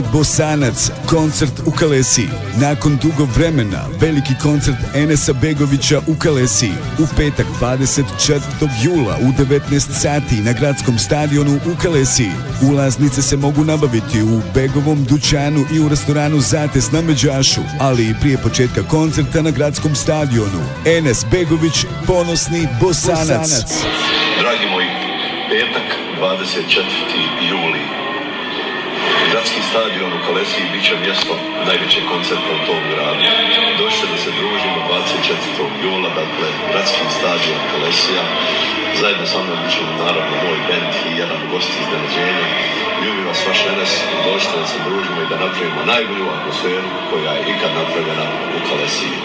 Bosanac, koncert u Kalesiji. Nakon dugo vremena, veliki koncert Enesa Begovića u Kalesiji. U petak 24. jula u 19 sati na gradskom stadionu u Kalesiji. Ulaznice se mogu nabaviti u Begovom dućanu i u restoranu Zates na Međašu, ali i prije početka koncerta na gradskom stadionu. Enes Begović, ponosni Bosanac. Dragi moji, petak 24. juli. Gradski stadion u Kalesiji bit će mjesto najvećeg koncerta u tom gradu. Došli da se družimo 24. jula, dakle, Gradski stadion Kalesija. Zajedno sa mnom bit ćemo naravno moj bend i jedan gost iznenađenja. Ljubi vas vaš Enes, došli da se družimo i da napravimo najbolju atmosferu koja je ikad napravljena u Kalesiji.